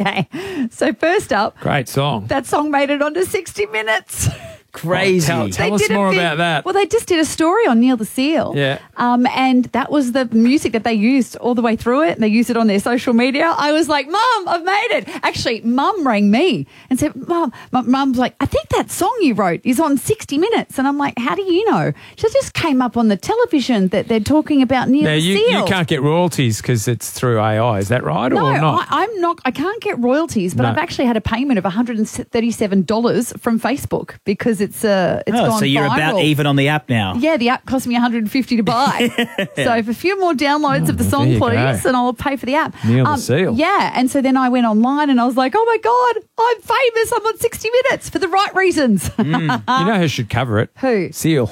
Okay. So first up, Great song. that song made it onto 60 Minutes. Crazy. Tell us more about that. Well, they just did a story on Neil the Seal. Yeah. And that was the music that they used all the way through it. And they used it on their social media. I was like, Mum, I've made it. Actually, Mum rang me and said, Mum's like, I think that song you wrote is on 60 Minutes. And I'm like, how do you know? She just came up on the television that they're talking about Neil the Seal. You can't get royalties because it's through AI. Is that right or not? I'm not. I can't get royalties, but I've actually had a payment of $137 from Facebook because it's gone so you're viral. about even on the app now. Yeah, the app cost me $150 to buy. So for a few more downloads of the song, there you please, go. and I'll pay for the app. Neil the Seal. Yeah, and so then I went online and I was like, oh my God, I'm famous. I'm on 60 Minutes for the right reasons. You know who should cover it? Who? Seal.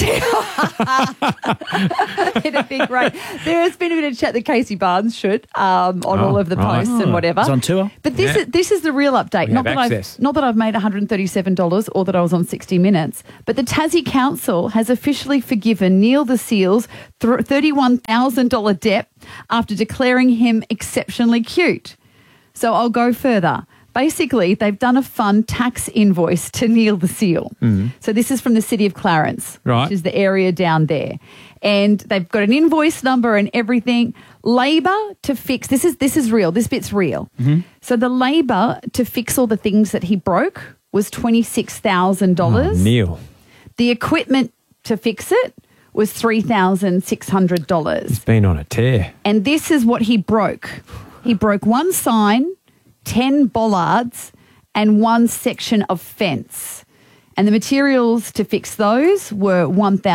It'd be great. There has been a bit of chat that Casey Barnes should on all of the posts and whatever. He's on tour. But this is the real update. We have access. Not that I've made $137 or that I was on 60 Minutes, but the Tassie Council has officially forgiven Neil the Seal's $31,000 debt after declaring him exceptionally cute. So I'll go further. Basically, they've done a fun tax invoice to Neil the Seal. So this is from the city of Clarence, Right. which is the area down there. And they've got an invoice number and everything. Labour to fix, this is real, this bit's real. So the labour to fix all the things that he broke was $26,000. Neil. The equipment to fix it was $3,600. He's been on a tear. And this is what he broke. He broke one sign, 10 bollards, and one section of fence. And the materials to fix those were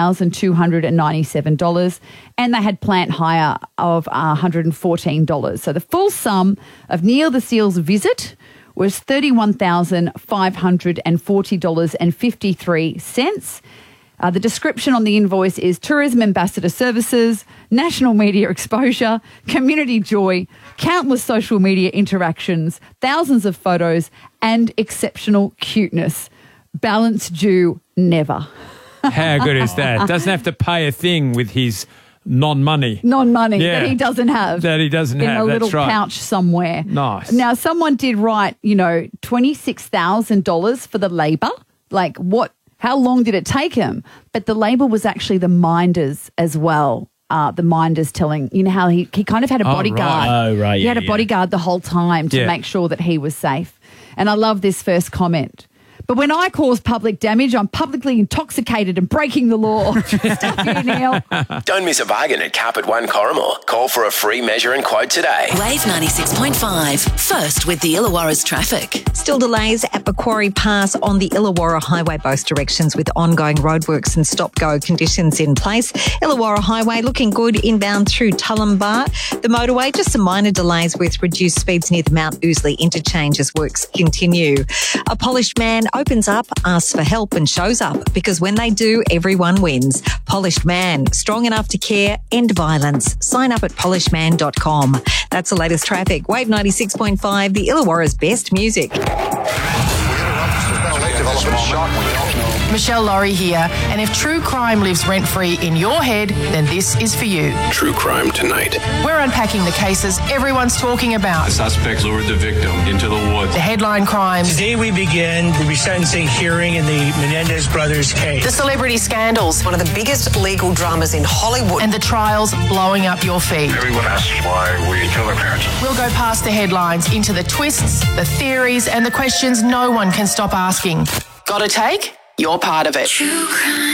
$1,297, and they had plant hire of $114. So the full sum of Neil the Seal's visit was $31,540.53. The description on the invoice is tourism ambassador services, national media exposure, community joy, countless social media interactions, thousands of photos, and exceptional cuteness. Balance due never. How good is that? Doesn't have to pay a thing with his non-money. Non-money Yeah. that he doesn't have. That he doesn't in have, a that's little right. pouch somewhere. Nice. Now, someone did write, $26,000 for the labour. Like, how long did it take him? But the labour was actually the minders as well. The minders telling, how he kind of had a bodyguard. right. Oh, right, He had a yeah. bodyguard the whole time to Yeah. make sure that he was safe. And I love this first comment. But when I cause public damage, I'm publicly intoxicated and breaking the law. Stuff you, Neil. Don't miss a bargain at Carpet One Corrimal. Call for a free measure and quote today. Wave 96.5. First with the Illawarra's traffic. Still delays at Macquarie Pass on the Illawarra Highway, both directions, with ongoing roadworks and stop-go conditions in place. Illawarra Highway looking good inbound through Tullumbar. The motorway, just some minor delays with reduced speeds near the Mount Ousley interchange as works continue. A polished man opens up, asks for help and shows up, because when they do, everyone wins. Polished Man, strong enough to care, end violence. Sign up at polishedman.com. That's the latest traffic. Wave 96.5, the Illawarra's best music. Michelle Laurie here, and if true crime lives rent-free in your head, then this is for you. True Crime Tonight. We're unpacking the cases everyone's talking about. Suspects lured the victim into the woods. The headline crimes, Today we begin the resentencing hearing in the Menendez brothers case. the celebrity scandals, One of the biggest legal dramas in Hollywood. and the trials blowing up your feed. Everyone asks why we kill our parents. We'll go past the headlines into the twists, the theories, and the questions no one can stop asking. Got a take? You're part of it. True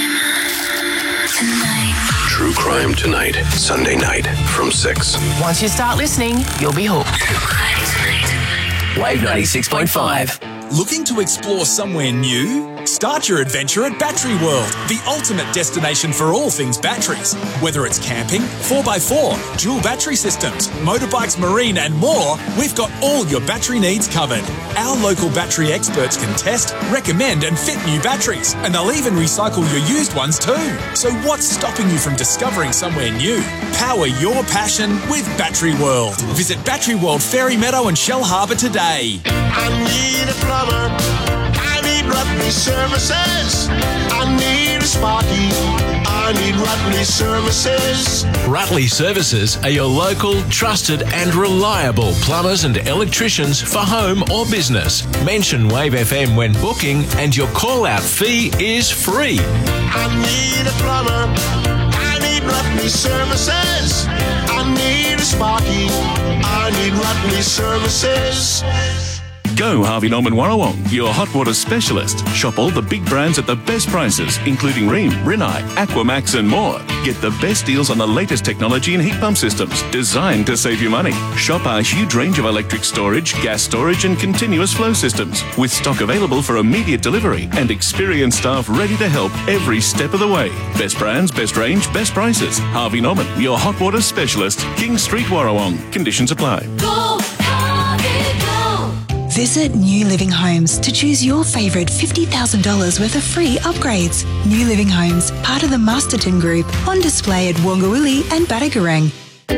Crime Tonight. Sunday night from 6. Once you start listening, you'll be hooked. Wave 96.5. Looking to explore somewhere new? Start your adventure at Battery World, the ultimate destination for all things batteries. Whether it's camping, 4x4, dual battery systems, motorbikes, marine and more, we've got all your battery needs covered. Our local battery experts can test, recommend and fit new batteries, and they'll even recycle your used ones too. So what's stopping you from discovering somewhere new? Power your passion with Battery World. Visit Battery World Fairy Meadow and Shell Harbour today. I need a plumber. I need rough services. I need a a sparky. I need Rutley Services. Rutley Services are your local, trusted and reliable plumbers and electricians for home or business. Mention Wave FM when booking and your call-out fee is free. I need a plumber. I need Rutley Services. I need a sparky. I need Rutley Services. Go Harvey Norman Warrawong, your hot water specialist. Shop all the big brands at the best prices, including Rheem, Rinnai, Aquamax and more. Get the best deals on the latest technology and heat pump systems, designed to save you money. Shop our huge range of electric storage, gas storage and continuous flow systems, with stock available for immediate delivery and experienced staff ready to help every step of the way. Best brands, best range, best prices. Harvey Norman, your hot water specialist. King Street, Warrawong. Conditions apply. Go, Harvey, go. Visit New Living Homes to choose your favourite $50,000 worth of free upgrades. New Living Homes, part of the Masterton Group, on display at Wongawilli and Badagarang.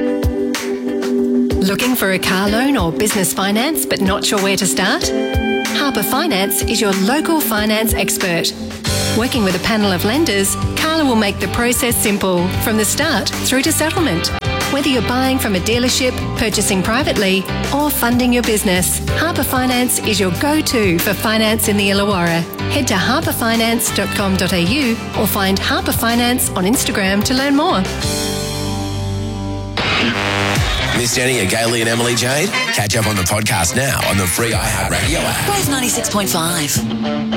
Looking for a car loan or business finance but not sure where to start? Harper Finance is your local finance expert. Working with a panel of lenders, Carla will make the process simple from the start through to settlement. Whether you're buying from a dealership, purchasing privately or funding your business, Harper Finance is your go-to for finance in the Illawarra. Head to harperfinance.com.au or find Harper Finance on Instagram to learn more. Missed any of Gailey and Emily Jade? Catch up on the podcast now on the free iHeartRadio app. Wave 96.5.